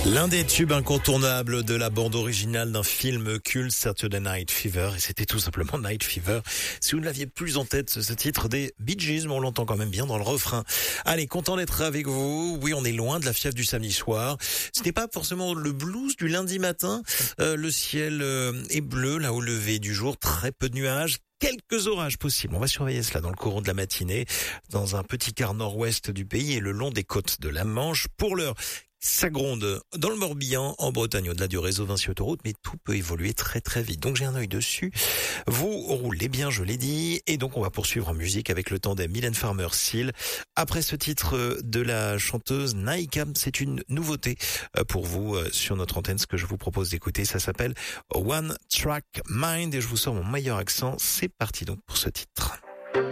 L'un des tubes incontournables de la bande originale d'un film culte, Saturday Night Fever, et c'était tout simplement Night Fever. Si vous ne l'aviez plus en tête, ce titre des Bee Gees, mais on l'entend quand même bien dans le refrain. Allez, content d'être avec vous. Oui, on est loin de la fièvre du samedi soir. Ce n'est pas forcément le blues du lundi matin. Le ciel est bleu, là au lever du jour, très peu de nuages. Quelques orages possibles. On va surveiller cela dans le courant de la matinée, dans un petit quart nord-ouest du pays et le long des côtes de la Manche. Pour l'heure, ça gronde dans le Morbihan, en Bretagne, au-delà du réseau Vinci Autoroute, mais tout peut évoluer très très vite. Donc j'ai un œil dessus. Vous roulez bien, je l'ai dit. Et donc on va poursuivre en musique avec le tandem Mylène Farmer-Seal. Après ce titre de la chanteuse Naïka, c'est une nouveauté pour vous sur notre antenne. Ce que je vous propose d'écouter, ça s'appelle One Track Mind. Et je vous sors mon meilleur accent. C'est parti donc pour ce titre.